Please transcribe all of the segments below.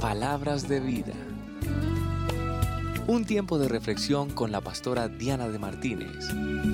Palabras de vida. Un tiempo de reflexión con la pastora Diana de Martínez.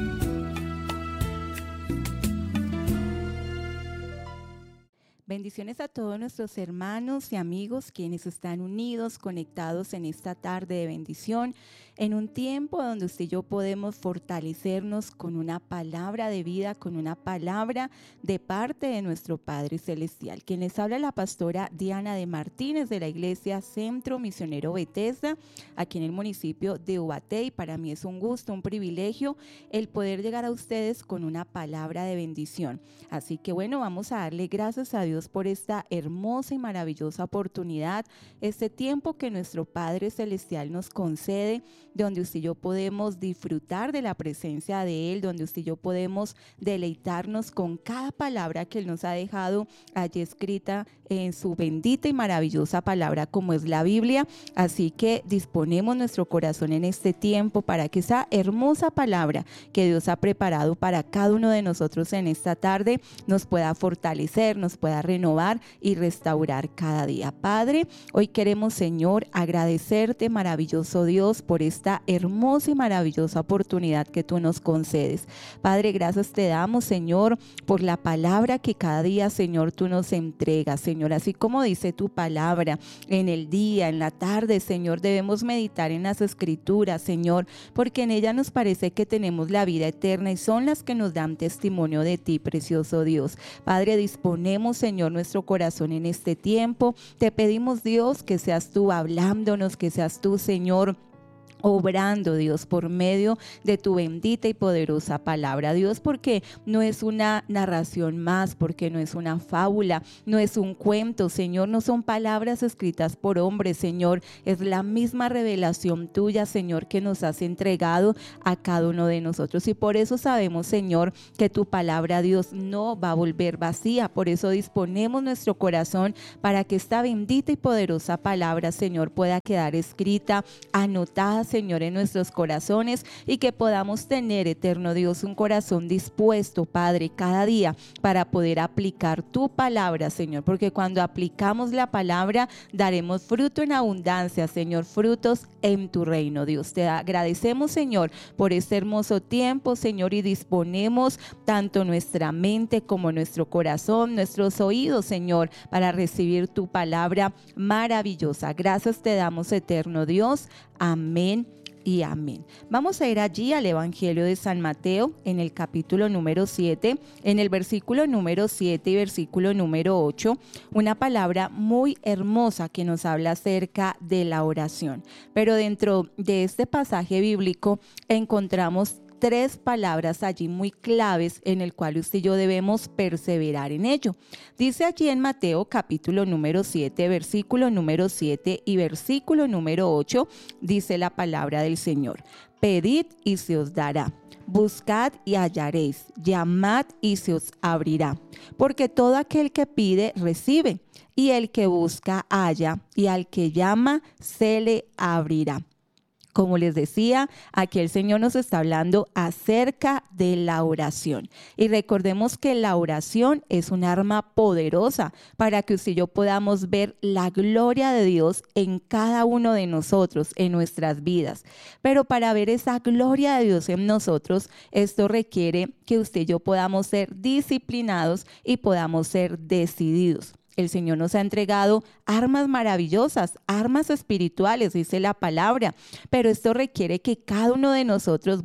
Bendiciones a todos nuestros hermanos y amigos quienes están unidos, conectados en esta tarde de bendición, en un tiempo donde usted y yo podemos fortalecernos con una palabra de vida, con una palabra de parte de nuestro Padre Celestial. Quien les habla la pastora Diana de Martínez de la Iglesia Centro Misionero Bethesda, aquí en el municipio de Ubaté, y para mí es un gusto, un privilegio el poder llegar a ustedes con una palabra de bendición. Así que bueno, vamos a darle gracias a Dios por esta hermosa y maravillosa oportunidad, este tiempo que nuestro Padre Celestial nos concede, donde usted y yo podemos disfrutar de la presencia de Él, donde usted y yo podemos deleitarnos con cada palabra que Él nos ha dejado allí escrita en su bendita y maravillosa palabra como es la Biblia. Así que disponemos nuestro corazón en este tiempo para que esa hermosa palabra que Dios ha preparado para cada uno de nosotros en esta tarde nos pueda fortalecer, nos pueda renovar y restaurar cada día. Padre, hoy queremos, Señor, agradecerte, maravilloso Dios, por esta hermosa y maravillosa oportunidad que tú nos concedes. Padre, gracias te damos, Señor, por la palabra que cada día, Señor, tú nos entregas, Señor, así como dice tu palabra, en el día, en la tarde, Señor, debemos meditar en las Escrituras, Señor, porque en ella nos parece que tenemos la vida eterna y son las que nos dan testimonio de ti, precioso Dios. Padre, disponemos, Señor, nuestro corazón en este tiempo. Te pedimos, Dios, que seas tú hablándonos, que seas tú, Señor, obrando, Dios, por medio de tu bendita y poderosa palabra, Dios, porque no es una narración más, porque no es una fábula, no es un cuento, Señor, no son palabras escritas por hombres, Señor, es la misma revelación tuya, Señor, que nos has entregado a cada uno de nosotros, y por eso sabemos, Señor, que tu palabra, Dios, no va a volver vacía. Por eso disponemos nuestro corazón para que esta bendita y poderosa palabra, Señor, pueda quedar escrita, anotada, Señor, en nuestros corazones, y que podamos tener, eterno Dios, un corazón dispuesto, Padre, cada día para poder aplicar tu palabra, Señor, porque cuando aplicamos la palabra daremos fruto en abundancia, Señor, frutos en tu reino, Dios. Te agradecemos, Señor, por este hermoso tiempo, Señor, y disponemos tanto nuestra mente como nuestro corazón, nuestros oídos, Señor, para recibir tu palabra maravillosa. Gracias te damos, eterno Dios. Amén y amén. Vamos a ir allí al Evangelio de San Mateo en el capítulo número 7, en el versículo número 7 y versículo número 8, una palabra muy hermosa que nos habla acerca de la oración. Pero dentro de este pasaje bíblico encontramos tres palabras allí muy claves en el cual usted y yo debemos perseverar en ello. Dice allí en Mateo capítulo número 7, versículo número 7 y versículo número 8, dice la palabra del Señor: pedid y se os dará, buscad y hallaréis, llamad y se os abrirá, porque todo aquel que pide recibe, y el que busca halla, y al que llama se le abrirá. Como les decía, aquí el Señor nos está hablando acerca de la oración. Y recordemos que la oración es un arma poderosa para que usted y yo podamos ver la gloria de Dios en cada uno de nosotros, en nuestras vidas. Pero para ver esa gloria de Dios en nosotros, esto requiere que usted y yo podamos ser disciplinados y podamos ser decididos. El Señor nos ha entregado armas maravillosas, armas espirituales, dice la palabra, pero esto requiere que cada uno de nosotros,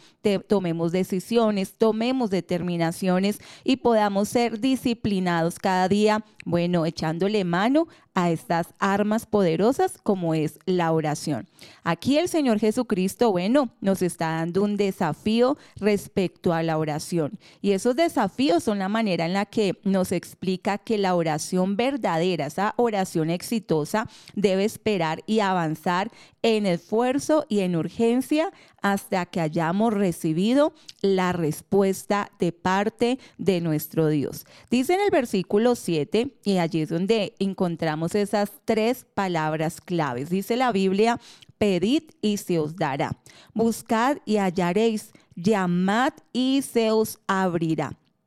tomemos decisiones, tomemos determinaciones y podamos ser disciplinados cada día, echándole mano a estas armas poderosas como es la oración. Aquí el Señor Jesucristo, nos está dando un desafío respecto a la oración, y esos desafíos son la manera en la que nos explica que la oración verdadera, esa oración exitosa, debe esperar y avanzar en esfuerzo y en urgencia hasta que hayamos recibido la respuesta de parte de nuestro Dios. Dice en el versículo 7, y allí es donde encontramos esas tres palabras claves. Dice la Biblia: pedid y se os dará, buscad y hallaréis, llamad y se os abrirá.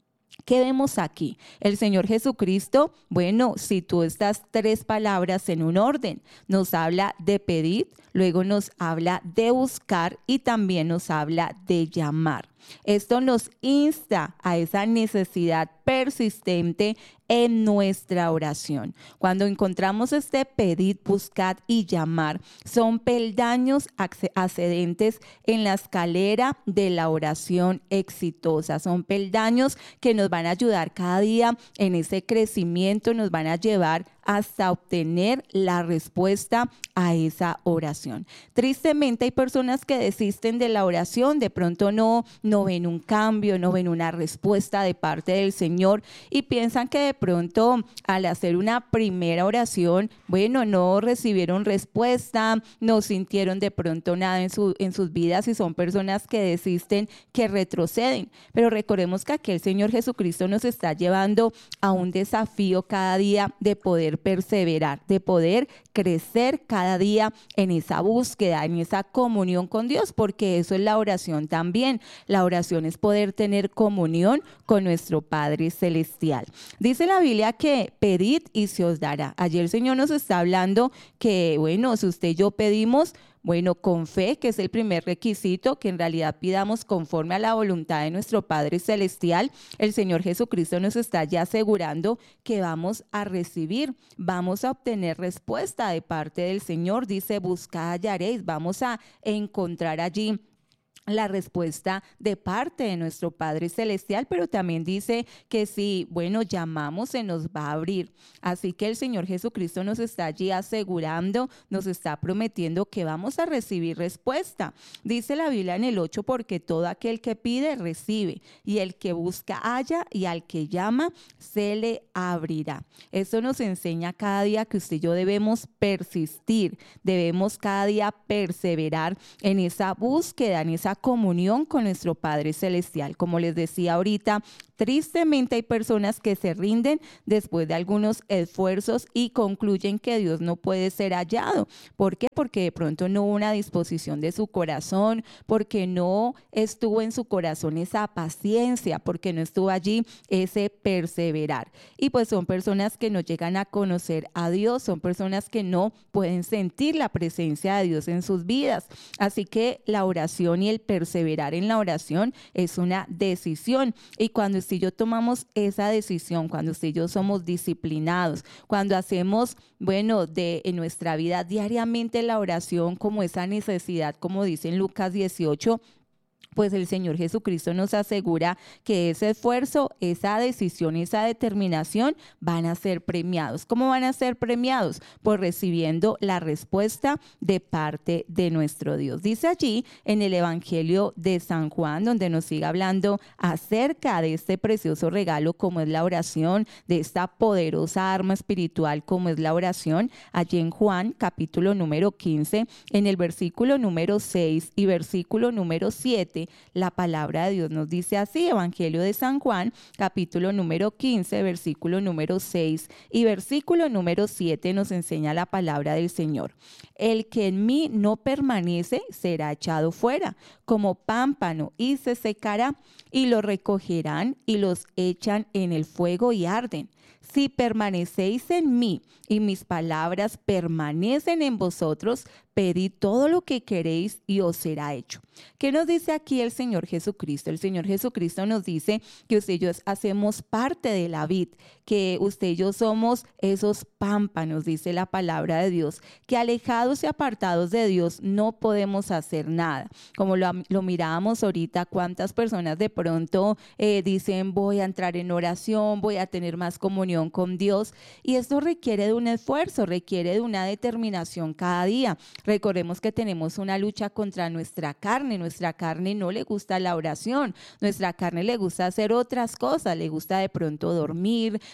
¿Qué vemos aquí? El Señor Jesucristo, bueno, citó estas 3 palabras en un orden. Nos habla de pedir, luego nos habla de buscar y también nos habla de llamar. Esto nos insta a esa necesidad persistente en nuestra oración. Cuando encontramos este pedir, buscar y llamar, son peldaños ascendentes en la escalera de la oración exitosa. Son peldaños que nos van a ayudar cada día en ese crecimiento, nos van a llevar hasta obtener la respuesta a esa oración. Tristemente hay personas que desisten de la oración, de pronto no ven un cambio, no ven una respuesta de parte del Señor y piensan que de pronto al hacer una primera oración, bueno, no recibieron respuesta, no sintieron de pronto nada en sus vidas y son personas que desisten, que retroceden. Pero recordemos que aquí el Señor Jesucristo nos está llevando a un desafío cada día de poder perseverar, de poder crecer cada día en esa búsqueda, en esa comunión con Dios, porque eso es la oración también. La oración es poder tener comunión con nuestro Padre Celestial. Dice la Biblia que pedid y se os dará. Ayer el Señor nos está hablando que, bueno, si usted y yo pedimos, bueno, con fe, que es el primer requisito, que en realidad pidamos conforme a la voluntad de nuestro Padre Celestial. El Señor Jesucristo nos está ya asegurando que vamos a recibir, vamos a obtener respuesta de parte del Señor. Dice, buscad, hallaréis, vamos a encontrar allí la respuesta de parte de nuestro Padre Celestial, pero también dice que si, bueno, llamamos, se nos va a abrir. Así que el Señor Jesucristo nos está allí asegurando, nos está prometiendo que vamos a recibir respuesta. Dice la Biblia en el 8, porque todo aquel que pide, recibe, y el que busca, halla, y al que llama, se le abrirá. Eso nos enseña cada día que usted y yo debemos persistir, debemos cada día perseverar en esa búsqueda, en esa comunión con nuestro Padre Celestial. Como les decía ahorita, tristemente hay personas que se rinden después de algunos esfuerzos y concluyen que Dios no puede ser hallado. ¿Por qué? Porque de pronto no hubo una disposición de su corazón, porque no estuvo en su corazón esa paciencia, porque no estuvo allí ese perseverar. Y pues son personas que no llegan a conocer a Dios, son personas que no pueden sentir la presencia de Dios en sus vidas. Así que la oración y el perseverar en la oración es una decisión. Y cuando usted y yo tomamos esa decisión, cuando usted y yo somos disciplinados, cuando hacemos, bueno, en nuestra vida diariamente la oración como esa necesidad, como dice en Lucas 18, pues el Señor Jesucristo nos asegura que ese esfuerzo, esa decisión, esa determinación van a ser premiados. ¿Cómo van a ser premiados? Pues recibiendo la respuesta de parte de nuestro Dios. Dice allí en el Evangelio de San Juan, donde nos sigue hablando acerca de este precioso regalo como es la oración, de esta poderosa arma espiritual como es la oración. Allí en Juan, capítulo número 15, en el versículo número 6 y versículo número 7, la palabra de Dios nos dice así, Evangelio de San Juan, capítulo número 15, versículo número 6 y versículo número 7 nos enseña la palabra del Señor. El que en mí no permanece será echado fuera como pámpano y se secará, y lo recogerán y los echan en el fuego y arden. Si permanecéis en mí y mis palabras permanecen en vosotros, pedid todo lo que queréis y os será hecho. ¿Qué nos dice aquí el Señor Jesucristo? El Señor Jesucristo nos dice que usted y yo hacemos parte de la vid, que usted y yo somos esos pámpanos, dice la palabra de Dios, que alejados y apartados de Dios no podemos hacer nada. Como lo mirábamos ahorita, cuántas personas de pronto dicen voy a entrar en oración, voy a tener más comunión con Dios, y esto requiere de un esfuerzo, requiere de una determinación cada día. Recordemos que tenemos una lucha contra nuestra carne no le gusta la oración, nuestra carne le gusta hacer otras cosas, le gusta de pronto dormir,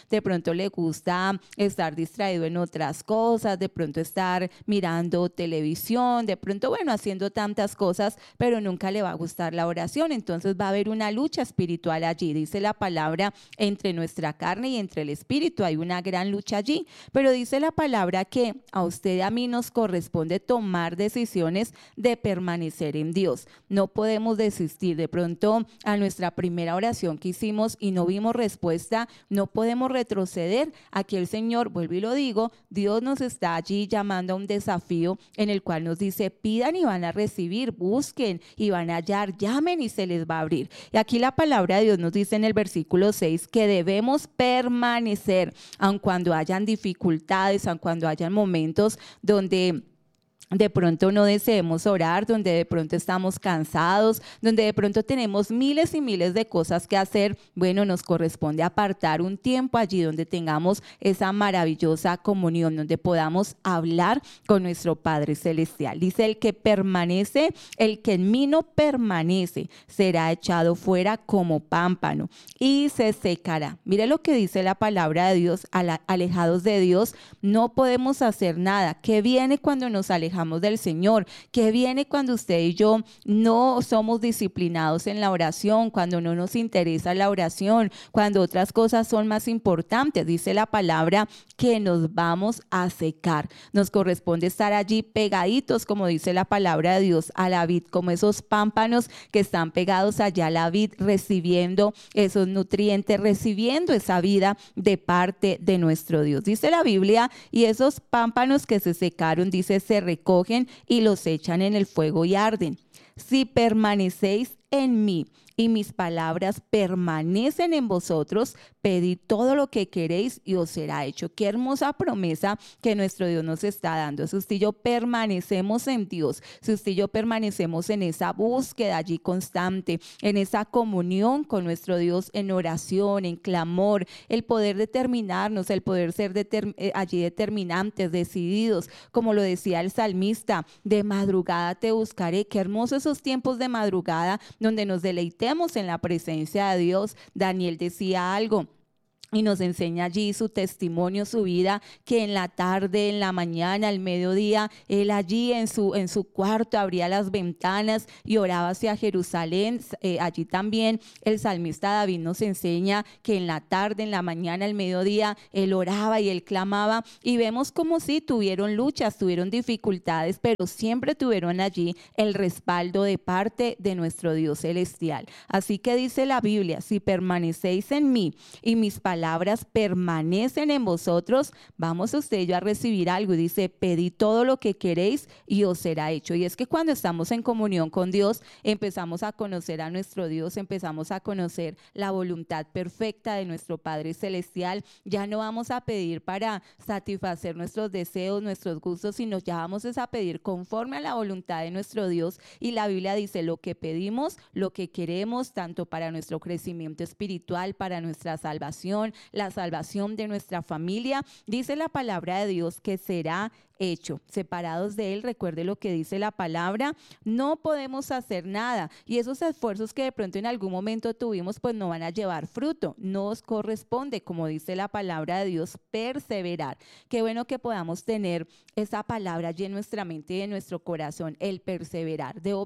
de pronto le gusta estar distraído en otras cosas, de pronto estar mirando televisión, de pronto, bueno, haciendo tantas cosas, pero nunca le va a gustar la oración. Entonces va a haber una lucha espiritual allí. Dice la palabra, entre nuestra carne y entre el espíritu hay una gran lucha allí, pero dice la palabra que a usted y a mí nos corresponde tomar decisiones de permanecer en Dios. No podemos desistir. De pronto a nuestra primera oración que hicimos y no vimos respuesta, no podemos retroceder. Aquí el Señor, vuelvo y lo digo, Dios nos está allí llamando a un desafío en el cual nos dice: pidan y van a recibir, busquen y van a hallar, llamen y se les va a abrir. Y aquí la palabra de Dios nos dice en el versículo 6 que debemos permanecer, aun cuando hayan dificultades, aun cuando hayan momentos donde de pronto no deseemos orar, donde de pronto estamos cansados, donde de pronto tenemos miles y miles de cosas que hacer. Bueno, nos corresponde apartar un tiempo allí donde tengamos esa maravillosa comunión, donde podamos hablar con nuestro Padre Celestial. Dice: el que permanece, el que en mí no permanece, será echado fuera como pámpano y se secará. Mire lo que dice la palabra de Dios: alejados de Dios no podemos hacer nada. ¿Qué viene cuando nos alejamos del Señor? Que viene cuando usted y yo no somos disciplinados en la oración, cuando no nos interesa la oración, cuando otras cosas son más importantes? Dice la palabra que nos vamos a secar. Nos corresponde estar allí pegaditos, como dice la palabra de Dios, a la vid, como esos pámpanos que están pegados allá a la vid, recibiendo esos nutrientes, recibiendo esa vida de parte de nuestro Dios. Dice la Biblia, y esos pámpanos que se secaron, dice, se recogen y los echan en el fuego y arden. Si permanecéis en mí y mis palabras permanecen en vosotros, pedid todo lo que queréis y os será hecho. Qué hermosa promesa que nuestro Dios nos está dando. Si usted y yo permanecemos en Dios, si usted y yo permanecemos en esa búsqueda allí constante, en esa comunión con nuestro Dios, en oración, en clamor, el poder determinarnos, el poder ser allí determinantes, decididos, como lo decía el salmista: de madrugada te buscaré. Qué hermosos esos tiempos de madrugada donde nos deleitemos en la presencia de Dios. Daniel decía algo y nos enseña allí su testimonio, su vida, que en la tarde, en la mañana, al mediodía, él allí en su cuarto abría las ventanas y oraba hacia Jerusalén. Allí también el salmista David nos enseña que en la tarde, en la mañana, al mediodía, él oraba y él clamaba. Y vemos como sí tuvieron luchas, tuvieron dificultades, pero siempre tuvieron allí el respaldo de parte de nuestro Dios celestial. Así que dice la Biblia: si permanecéis en mí y mis palabras permanecen en vosotros, vamos usted y yo a recibir algo. Y dice: pedid todo lo que queréis y os será hecho. Y es que cuando estamos en comunión con Dios, empezamos a conocer a nuestro Dios, empezamos a conocer la voluntad perfecta de nuestro Padre Celestial. Ya no vamos a pedir para satisfacer nuestros deseos, nuestros gustos, sino ya vamos a pedir conforme a la voluntad de nuestro Dios. Y la Biblia dice: lo que pedimos, lo que queremos, tanto para nuestro crecimiento espiritual, para nuestra salvación, la salvación de nuestra familia, dice la palabra de Dios que será hecho. Separados de Él, recuerde lo que dice la palabra, no podemos hacer nada. Y esos esfuerzos que de pronto en algún momento tuvimos, pues no van a llevar fruto. Nos corresponde, como dice la palabra de Dios, perseverar. Qué bueno que podamos tener esa palabra allí en nuestra mente y en nuestro corazón, el perseverar. Debo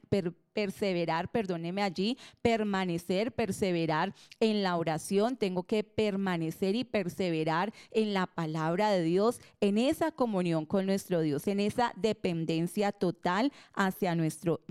perseverar, perdóneme allí, permanecer, perseverar en la oración. Tengo que permanecer y perseverar en la palabra de Dios, en esa comunión con nuestro Dios, en esa dependencia total hacia nuestro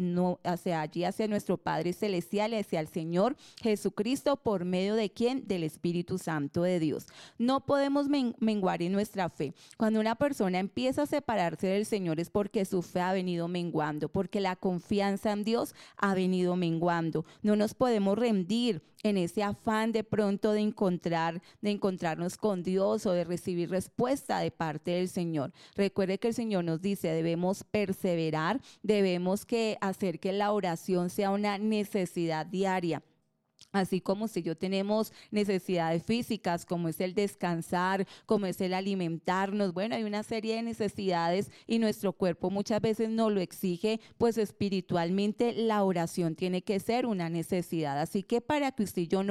Padre Celestial, hacia el Señor Jesucristo, por medio de ¿quién? Del Espíritu Santo de Dios. No podemos menguar en nuestra fe. Cuando una persona empieza a separarse del Señor es porque su fe ha venido menguando, porque la confianza en Dios ha venido menguando. No nos podemos rendir en ese afán de pronto de encontrarnos con Dios o de recibir respuesta de parte del Señor. Recuerde que el Señor nos dice: debemos perseverar, debemos hacer que la oración sea una necesidad diaria. Así como si yo tenemos necesidades físicas, como es el descansar, como es el alimentarnos, bueno, hay una serie de necesidades y nuestro cuerpo muchas veces no lo exige, pues espiritualmente la oración tiene que ser una necesidad. Así que para que usted y yo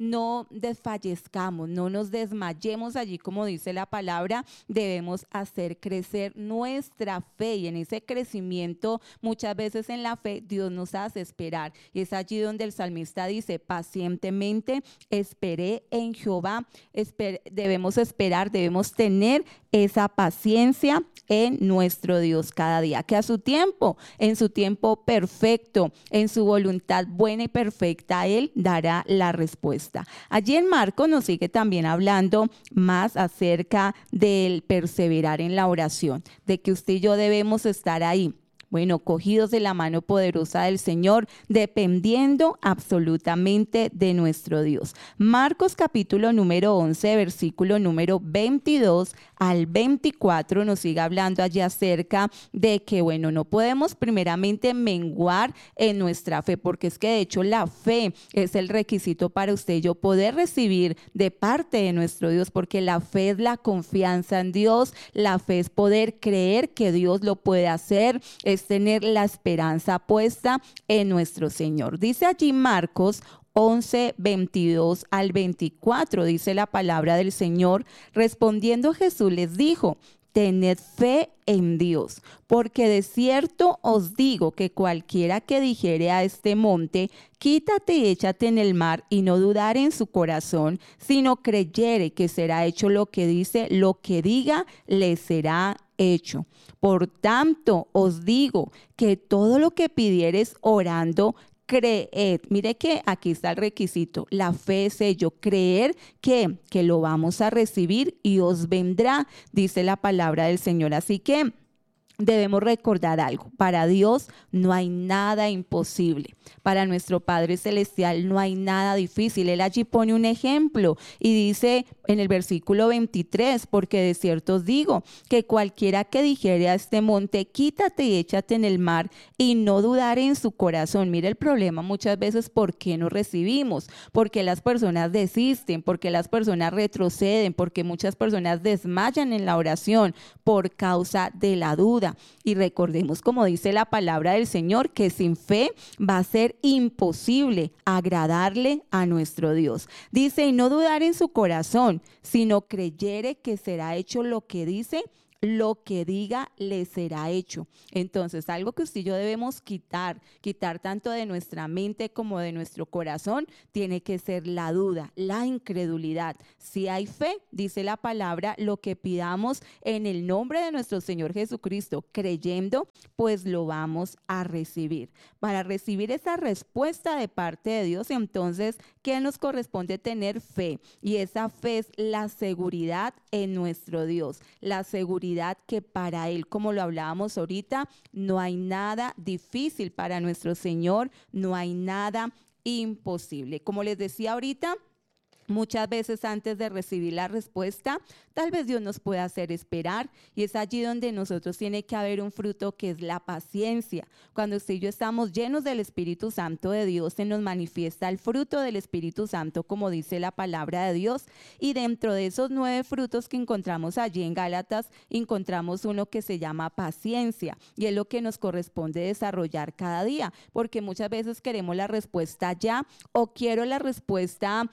no desfallezcamos, no nos desmayemos allí, como dice la palabra, debemos hacer crecer nuestra fe, y en ese crecimiento muchas veces en la fe Dios nos hace esperar, y es allí donde el salmista dice: pacientemente esperé en Jehová. Debemos esperar, debemos tener esa paciencia en nuestro Dios cada día, que a su tiempo, en su tiempo perfecto, en su voluntad buena y perfecta, Él dará la respuesta. Allí en Marcos nos sigue también hablando más acerca del perseverar en la oración, de que usted y yo debemos estar ahí. Bueno, cogidos de la mano poderosa del Señor, dependiendo absolutamente de nuestro Dios. Marcos capítulo número 11, versículo número 22 al 24 nos sigue hablando allí acerca de que, bueno, no podemos primeramente menguar en nuestra fe, porque es que de hecho la fe es el requisito para usted y yo poder recibir de parte de nuestro Dios, porque la fe es la confianza en Dios, la fe es poder creer que Dios lo puede hacer, es tener la esperanza puesta en nuestro Señor. Dice allí Marcos 11, 22 al 24, dice la palabra del Señor: respondiendo Jesús les dijo: tened fe en Dios, porque de cierto os digo que cualquiera que dijere a este monte: quítate y échate en el mar, y no dudare en su corazón, sino creyere que será hecho lo que dice, lo que diga le será hecho. Por tanto, os digo que todo lo que pidiereis orando, creed. Mire que aquí está el requisito. La fe es ello, creer que lo vamos a recibir y os vendrá, dice la palabra del Señor. Así que debemos recordar algo: para Dios no hay nada imposible, para nuestro Padre Celestial no hay nada difícil. Él allí pone un ejemplo y dice en el versículo 23: porque de cierto os digo que cualquiera que dijere a este monte: quítate y échate en el mar, y no dudare en su corazón. Mire el problema muchas veces: ¿por qué no recibimos? Porque las personas desisten, porque las personas retroceden, porque muchas personas desmayan en la oración por causa de la duda. Y recordemos, como dice la palabra del Señor, que sin fe va a ser imposible agradarle a nuestro Dios. Dice: y no dudar en su corazón, sino creyere que será hecho lo que dice, lo que diga le será hecho. Entonces, algo que usted y yo debemos quitar tanto de nuestra mente como de nuestro corazón, tiene que ser la duda, la incredulidad. Si hay fe, dice la palabra, lo que pidamos en el nombre de nuestro Señor Jesucristo, creyendo, pues lo vamos a recibir. Para recibir esa respuesta de parte de Dios, entonces, ¿qué nos corresponde? Tener fe. Y esa fe es la seguridad en nuestro Dios, la seguridad que para Él, como lo hablábamos ahorita, no hay nada difícil para nuestro Señor, no hay nada imposible. Como les decía ahorita, muchas veces antes de recibir la respuesta, tal vez Dios nos pueda hacer esperar, y es allí donde nosotros tiene que haber un fruto que es la paciencia. Cuando usted y yo estamos llenos del Espíritu Santo de Dios, se nos manifiesta el fruto del Espíritu Santo, como dice la palabra de Dios, y dentro de esos 9 frutos que encontramos allí en Gálatas, encontramos uno que se llama paciencia, y es lo que nos corresponde desarrollar cada día, porque muchas veces queremos la respuesta ya, o quiero la respuesta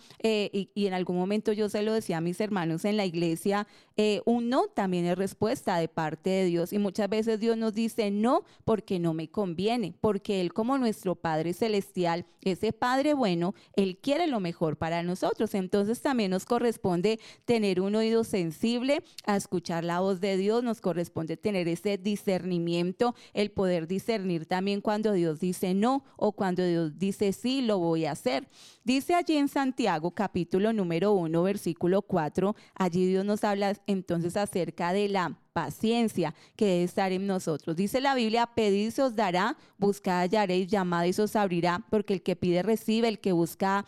y en algún momento yo se lo decía a mis hermanos en la iglesia, un no también es respuesta de parte de Dios, y muchas veces Dios nos dice no porque no me conviene, porque Él, como nuestro Padre Celestial, ese Padre bueno, Él quiere lo mejor para nosotros. Entonces también nos corresponde tener un oído sensible a escuchar la voz de Dios, nos corresponde tener ese discernimiento, el poder discernir también cuando Dios dice no o cuando Dios dice sí, lo voy a hacer. Dice allí en Santiago capítulo número 1, versículo 4, allí Dios nos habla entonces acerca de la paciencia que debe estar en nosotros. Dice la Biblia, pedid y se os dará, buscad hallaréis, llamad y se os abrirá, porque el que pide recibe, el que busca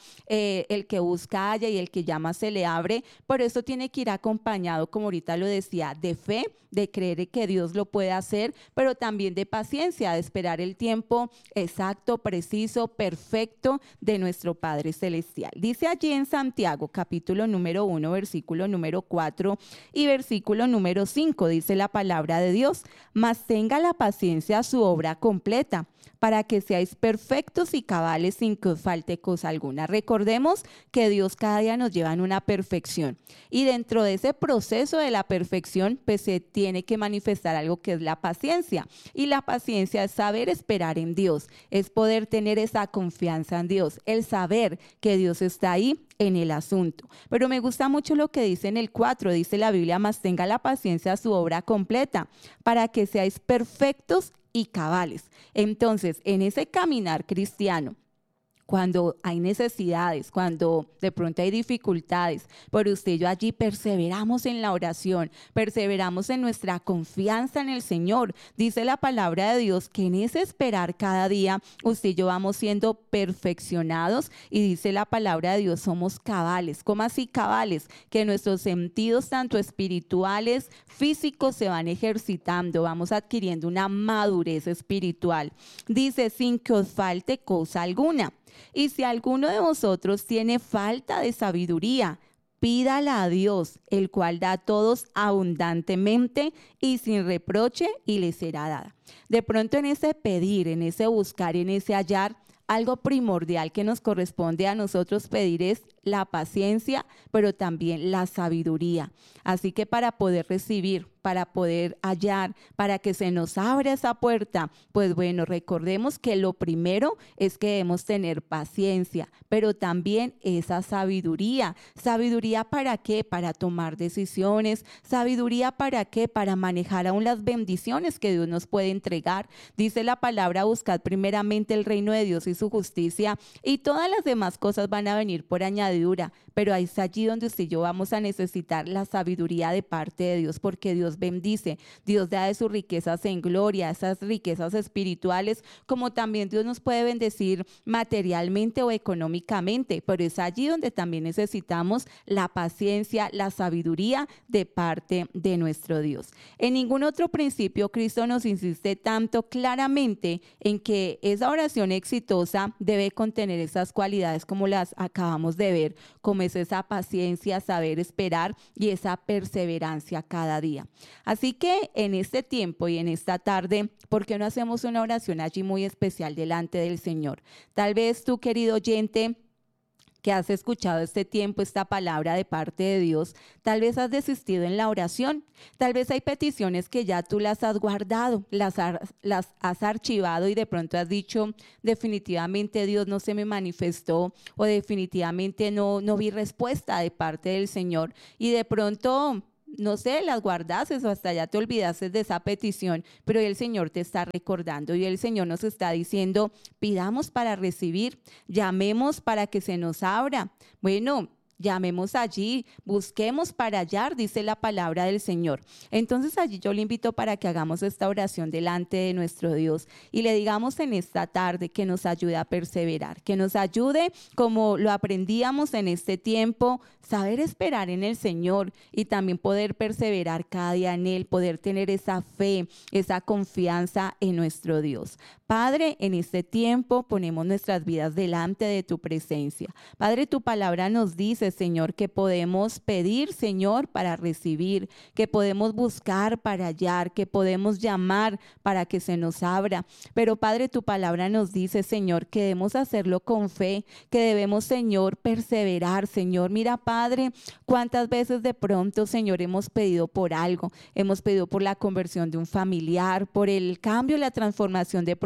halla y el que llama se le abre. Por eso tiene que ir acompañado, como ahorita lo decía, de fe, de creer que Dios lo puede hacer, pero también de paciencia, de esperar el tiempo exacto, preciso, perfecto de nuestro Padre Celestial. Dice allí en Santiago, capítulo número 1, versículo número 4 y versículo número 5, dice la palabra de Dios: mas tenga la paciencia su obra completa, para que seáis perfectos y cabales sin que os falte cosa alguna. Recordemos que Dios cada día nos lleva en una perfección, y dentro de ese proceso de la perfección pues se tiene que manifestar algo que es la paciencia, y la paciencia es saber esperar en Dios, es poder tener esa confianza en Dios, el saber que Dios está ahí en el asunto. Pero me gusta mucho lo que dice en el 4, dice la Biblia: mas tenga la paciencia su obra completa, para que seáis perfectos y cabales. Entonces, en ese caminar cristiano, cuando hay necesidades, cuando de pronto hay dificultades, pero usted y yo allí perseveramos en la oración, perseveramos en nuestra confianza en el Señor. Dice la palabra de Dios que en ese esperar cada día, usted y yo vamos siendo perfeccionados, y dice la palabra de Dios, somos cabales. ¿Cómo así cabales? Que nuestros sentidos, tanto espirituales, físicos, se van ejercitando, vamos adquiriendo una madurez espiritual. Dice: sin que os falte cosa alguna. Y si alguno de vosotros tiene falta de sabiduría, pídala a Dios, el cual da a todos abundantemente y sin reproche, y le será dada. De pronto en ese pedir, en ese buscar, en ese hallar, algo primordial que nos corresponde a nosotros pedir es la paciencia, pero también la sabiduría. Así que para poder recibir, para poder hallar, para que se nos abra esa puerta, pues bueno, recordemos que lo primero es que debemos tener paciencia, pero también esa sabiduría. ¿Sabiduría para qué? Para tomar decisiones. ¿Sabiduría para qué? Para manejar aún las bendiciones que Dios nos puede entregar. Dice la palabra: buscad primeramente el reino de Dios y su justicia, y todas las demás cosas van a venir por añadidura. Pero es allí donde usted y yo vamos a necesitar la sabiduría de parte de Dios, porque Dios bendice, Dios da de sus riquezas en gloria, esas riquezas espirituales, como también Dios nos puede bendecir materialmente o económicamente, pero es allí donde también necesitamos la paciencia, la sabiduría de parte de nuestro Dios. En ningún otro principio Cristo nos insiste tanto claramente en que esa oración exitosa debe contener esas cualidades como las acabamos de ver, como es esa paciencia, saber esperar y esa perseverancia cada día. Así que en este tiempo y en esta tarde, ¿por qué no hacemos una oración allí muy especial delante del Señor? Tal vez tú, querido oyente, que has escuchado este tiempo, esta palabra de parte de Dios, tal vez has desistido en la oración, tal vez hay peticiones que ya tú las has guardado, las has archivado, y de pronto has dicho: definitivamente Dios no se me manifestó, o definitivamente no vi respuesta de parte del Señor, y de pronto, no sé, las guardases o hasta ya te olvidases de esa petición, pero el Señor te está recordando, y el Señor nos está diciendo: pidamos para recibir, llamemos para que se nos abra. Bueno, llamemos allí, busquemos para hallar, dice la palabra del Señor. Entonces allí yo le invito para que hagamos esta oración delante de nuestro Dios y le digamos en esta tarde que nos ayude a perseverar, que nos ayude, como lo aprendíamos en este tiempo, saber esperar en el Señor y también poder perseverar cada día en Él, poder tener esa fe, esa confianza en nuestro Dios. Padre, en este tiempo ponemos nuestras vidas delante de tu presencia. Padre, tu palabra nos dice, Señor, que podemos pedir, Señor, para recibir, que podemos buscar para hallar, que podemos llamar para que se nos abra. Pero, Padre, tu palabra nos dice, Señor, que debemos hacerlo con fe, que debemos, Señor, perseverar, Señor. Mira, Padre, cuántas veces de pronto, Señor, hemos pedido por algo, hemos pedido por la conversión de un familiar, por el cambio, la transformación de pronto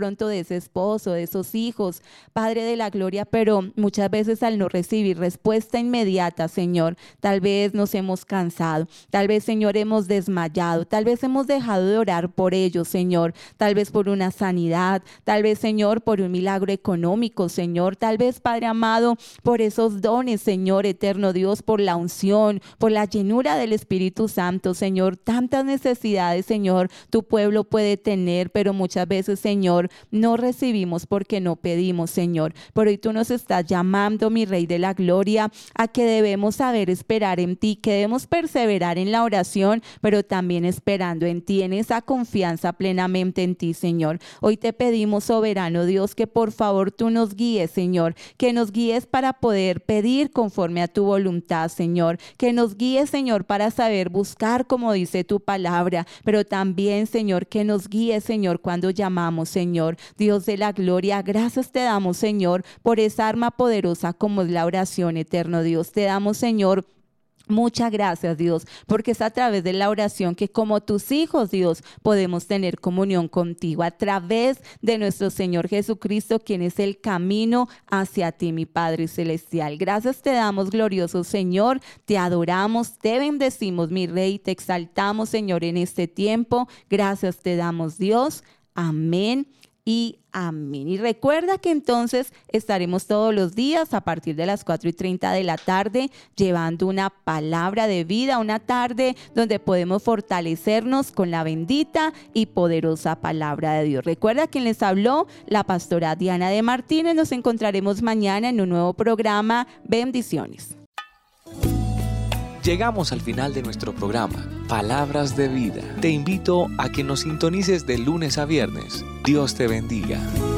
pronto de ese esposo, de esos hijos, Padre de la gloria, pero muchas veces al no recibir respuesta inmediata, Señor, tal vez nos hemos cansado, tal vez, Señor, hemos desmayado, tal vez hemos dejado de orar por ellos, Señor, tal vez por una sanidad, tal vez, Señor, por un milagro económico, Señor, tal vez, Padre amado, por esos dones, Señor, eterno Dios, por la unción, por la llenura del Espíritu Santo, Señor, tantas necesidades, Señor, tu pueblo puede tener, pero muchas veces, Señor, no recibimos porque no pedimos, Señor. Pero hoy tú nos estás llamando, mi Rey de la Gloria, a que debemos saber esperar en ti, que debemos perseverar en la oración, pero también esperando en ti, en esa confianza plenamente en ti, Señor. Hoy te pedimos, soberano Dios, que por favor tú nos guíes, Señor, que nos guíes para poder pedir conforme a tu voluntad, Señor, que nos guíes, Señor, para saber buscar como dice tu palabra, pero también, Señor, que nos guíes, Señor, cuando llamamos, Señor. Dios de la gloria, gracias te damos, Señor, por esa arma poderosa como es la oración, eterno Dios. Te damos, Señor, muchas gracias, Dios, porque es a través de la oración que como tus hijos, Dios, podemos tener comunión contigo, a través de nuestro Señor Jesucristo, quien es el camino hacia ti, mi Padre Celestial. Gracias te damos, glorioso Señor, te adoramos, te bendecimos, mi Rey, te exaltamos, Señor, en este tiempo. Gracias te damos, Dios. Amén y amén. Y recuerda que entonces estaremos todos los días a partir de las 4:30 de la tarde llevando una palabra de vida, una tarde donde podemos fortalecernos con la bendita y poderosa palabra de Dios. Recuerda quien les habló, la pastora Diana de Martínez. Nos encontraremos mañana en un nuevo programa. Bendiciones. Llegamos al final de nuestro programa, Palabras de Vida. Te invito a que nos sintonices de lunes a viernes. Dios te bendiga.